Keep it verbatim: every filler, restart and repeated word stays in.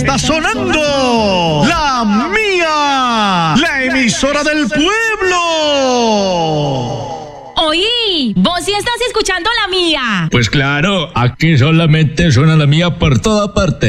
está sonando La Mía, la emisora del pueblo. Oí, vos sí estás escuchando La Mía. Pues claro, aquí solamente suena La Mía por toda parte.